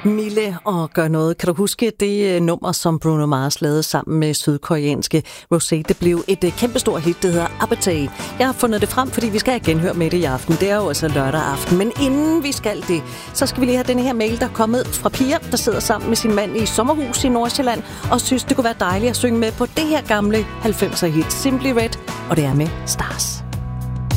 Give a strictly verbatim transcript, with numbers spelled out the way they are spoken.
Mille og gør noget. Kan du huske det nummer, som Bruno Mars lavede sammen med sydkoreanske Rosé? Det blev et kæmpestort hit, det hedder Appetite. Jeg har fundet det frem, fordi vi skal have genhør med det i aften. Det er jo altså lørdag aften. Men inden vi skal det, så skal vi lige have den her mail, der er kommet fra Pia, der sidder sammen med sin mand i sommerhus i Nordsjælland, og synes, det kunne være dejligt at synge med på det her gamle halvfemser hit, Simply Red, og det er med Stars.